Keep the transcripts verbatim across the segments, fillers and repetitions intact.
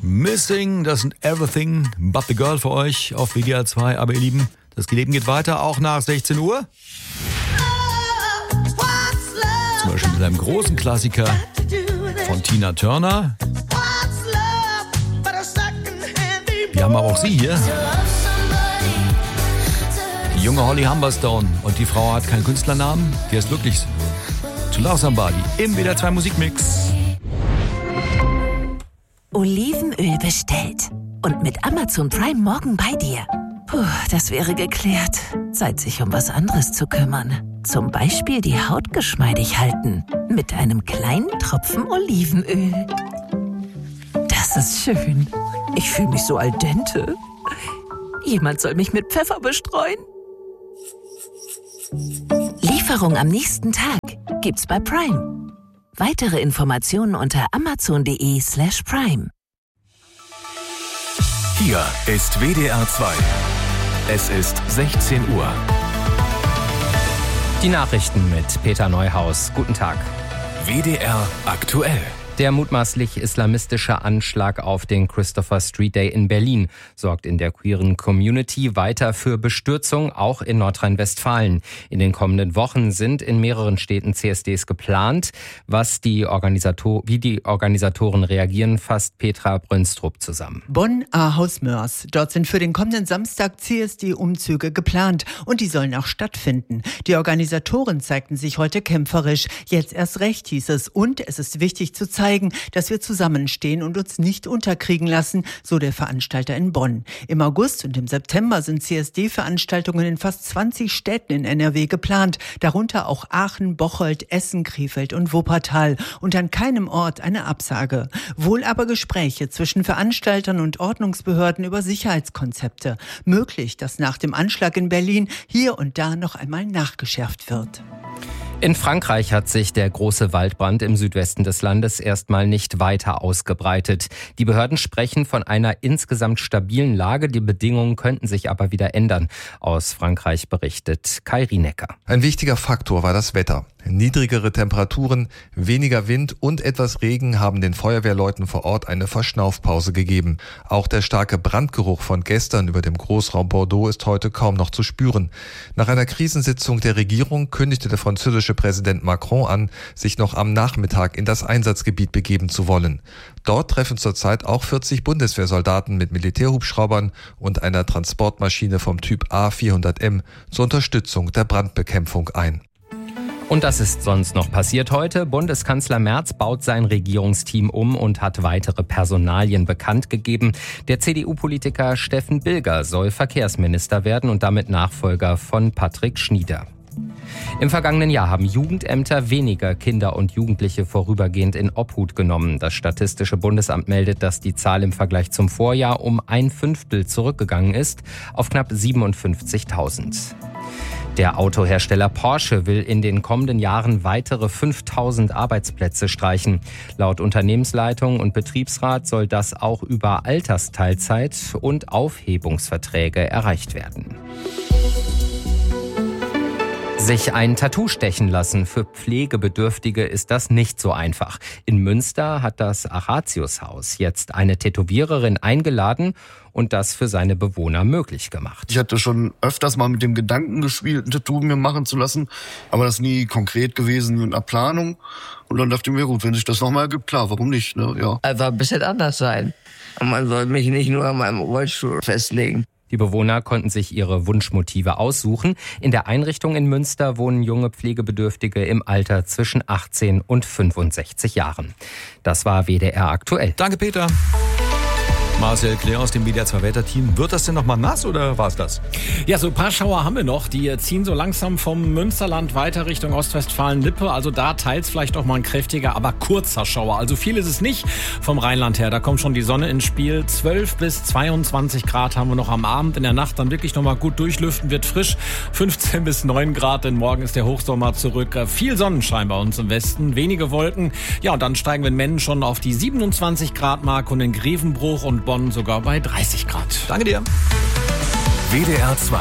Missing, das sind Everything But The Girl für euch auf W D R zwei. Aber ihr Lieben, das Leben geht weiter, auch nach sechzehn Uhr. Zum Beispiel mit einem großen Klassiker von Tina Turner. Wir haben aber auch sie hier. Die junge Holly Humberstone. Und die Frau hat keinen Künstlernamen. Die heißt wirklich To Love Somebody im W D R zwei Musikmix. Olivenöl bestellt. Und mit Amazon Prime morgen bei dir. Puh, das wäre geklärt. Zeit, sich um was anderes zu kümmern. Zum Beispiel die Haut geschmeidig halten. Mit einem kleinen Tropfen Olivenöl. Das ist schön. Ich fühle mich so al dente. Jemand soll mich mit Pfeffer bestreuen. Lieferung am nächsten Tag gibt's bei Prime. Weitere Informationen unter amazon.de slash prime. Hier ist W D R zwei. Es ist sechzehn Uhr. Die Nachrichten mit Peter Neuhaus. Guten Tag. W D R aktuell. Der mutmaßlich islamistische Anschlag auf den Christopher Street Day in Berlin sorgt in der queeren Community weiter für Bestürzung, auch in Nordrhein-Westfalen. In den kommenden Wochen sind in mehreren Städten C S Ds geplant. Was die Organisator- wie die Organisatoren reagieren, fasst Petra Brönstrup zusammen. Bonn, Ahaus, Mörs. Dort sind für den kommenden Samstag C S D-Umzüge geplant und die sollen auch stattfinden. Die Organisatoren zeigten sich heute kämpferisch. Jetzt erst recht, hieß es. Und es ist wichtig zu zeigen, dass wir zusammenstehen und uns nicht unterkriegen lassen, so der Veranstalter in Bonn. Im August und im September sind C S D-Veranstaltungen in fast zwanzig Städten in N R W geplant, darunter auch Aachen, Bocholt, Essen, Krefeld und Wuppertal. Und an keinem Ort eine Absage. Wohl aber Gespräche zwischen Veranstaltern und Ordnungsbehörden über Sicherheitskonzepte. Möglich, dass nach dem Anschlag in Berlin hier und da noch einmal nachgeschärft wird. In Frankreich hat sich der große Waldbrand im Südwesten des Landes erstmal nicht weiter ausgebreitet. Die Behörden sprechen von einer insgesamt stabilen Lage. Die Bedingungen könnten sich aber wieder ändern. Aus Frankreich berichtet Kai Rienecker. Ein wichtiger Faktor war das Wetter. Niedrigere Temperaturen, weniger Wind und etwas Regen haben den Feuerwehrleuten vor Ort eine Verschnaufpause gegeben. Auch der starke Brandgeruch von gestern über dem Großraum Bordeaux ist heute kaum noch zu spüren. Nach einer Krisensitzung der Regierung kündigte der französische Präsident Macron an, sich noch am Nachmittag in das Einsatzgebiet begeben zu wollen. Dort treffen zurzeit auch vierzig Bundeswehrsoldaten mit Militärhubschraubern und einer Transportmaschine vom Typ A vierhundert M zur Unterstützung der Brandbekämpfung ein. Und das ist sonst noch passiert heute. Bundeskanzler Merz baut sein Regierungsteam um und hat weitere Personalien bekannt gegeben. Der C D U-Politiker Steffen Bilger soll Verkehrsminister werden und damit Nachfolger von Patrick Schnieder. Im vergangenen Jahr haben Jugendämter weniger Kinder und Jugendliche vorübergehend in Obhut genommen. Das Statistische Bundesamt meldet, dass die Zahl im Vergleich zum Vorjahr um ein Fünftel zurückgegangen ist, auf knapp siebenundfünfzigtausend. Der Autohersteller Porsche will in den kommenden Jahren weitere fünftausend Arbeitsplätze streichen. Laut Unternehmensleitung und Betriebsrat soll das auch über Altersteilzeit und Aufhebungsverträge erreicht werden. Sich ein Tattoo stechen lassen für Pflegebedürftige ist das nicht so einfach. In Münster hat das Aratius-Haus jetzt eine Tätowiererin eingeladen und das für seine Bewohner möglich gemacht. Ich hatte schon öfters mal mit dem Gedanken gespielt, ein Tattoo mir machen zu lassen, aber das nie konkret gewesen mit einer Planung. Und dann dachte ich mir, gut, wenn sich das nochmal ergibt, klar, warum nicht? Ne? Ja. Einfach ein bisschen anders sein. Und man soll mich nicht nur an meinem Rollstuhl festlegen. Die Bewohner konnten sich ihre Wunschmotive aussuchen. In der Einrichtung in Münster wohnen junge Pflegebedürftige im Alter zwischen achtzehn und fünfundsechzig Jahren. Das war W D R aktuell. Danke, Peter. Marcel Claire aus dem W D R zwei Wetterteam. Wird das denn noch mal nass oder war's das? Ja, so ein paar Schauer haben wir noch. Die ziehen so langsam vom Münsterland weiter Richtung Ostwestfalen-Lippe. Also da teils vielleicht auch mal ein kräftiger, aber kurzer Schauer. Also viel ist es nicht vom Rheinland her. Da kommt schon die Sonne ins Spiel. zwölf bis zweiundzwanzig Grad haben wir noch am Abend. In der Nacht dann wirklich noch mal gut durchlüften, wird frisch. fünfzehn bis neun Grad, denn morgen ist der Hochsommer zurück. Viel Sonnenschein bei uns im Westen, wenige Wolken. Ja, und dann steigen wir in Mennen schon auf die siebenundzwanzig Grad Mark und in Grevenbruch und Bonn sogar bei dreißig Grad. Danke dir. W D R zwei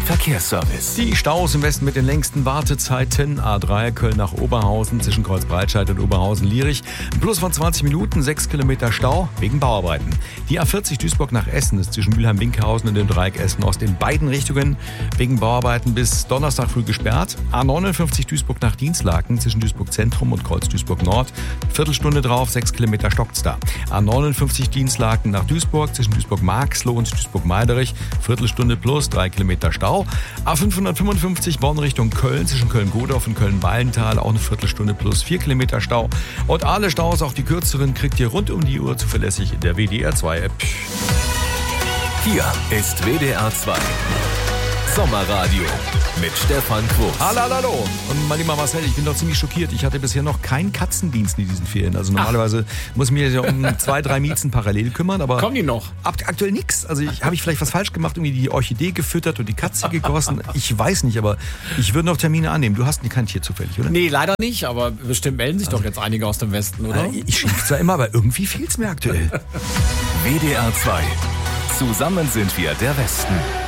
Verkehrsservice. Die Staus im Westen mit den längsten Wartezeiten. A drei Köln nach Oberhausen zwischen Kreuzbreitscheid und Oberhausen-Lierich. Ein Plus von zwanzig Minuten, sechs Kilometer Stau wegen Bauarbeiten. Die A vierzig Duisburg nach Essen ist zwischen Mülheim-Winkhausen und dem Dreieck Essen-Ost in beiden Richtungen wegen Bauarbeiten bis Donnerstag früh gesperrt. A neunundfünfzig Duisburg nach Dienstlaken zwischen Duisburg Zentrum und Kreuz Duisburg Nord. Viertelstunde drauf, sechs Kilometer stockt's da. A neunundfünfzig Dienstlaken nach Duisburg zwischen Duisburg-Marxloh und Duisburg-Meiderich. Viertelstunde plus, drei Kilometer Stau. A fünfhundertfünfundfünfzig Bonn Richtung Köln zwischen Köln-Godorf und Köln-Wallenthal auch eine Viertelstunde plus vier Kilometer Stau. Und alle Staus, auch die kürzeren, kriegt ihr rund um die Uhr zuverlässig in der W D R zwei App. Hier ist W D R zwei Sommerradio mit Stefan Quos. Hallo, hallo, hallo. Und mein lieber Marcel, ich bin doch ziemlich schockiert. Ich hatte bisher noch keinen Katzendienst in diesen Ferien. Also normalerweise Ach. muss ich mich ja um zwei, drei Miezen parallel kümmern. Aber kommen die noch? Ab, aktuell nichts. Also habe ich vielleicht was falsch gemacht, irgendwie die Orchidee gefüttert und die Katze gegossen. Ich weiß nicht, aber ich würde noch Termine annehmen. Du hast die kein Tier zufällig, oder? Nee, leider nicht. Aber bestimmt melden sich also, doch jetzt einige aus dem Westen, oder? Ich schimpfe zwar immer, aber irgendwie fehlt es mir aktuell. W D R zwei. Zusammen sind wir der Westen.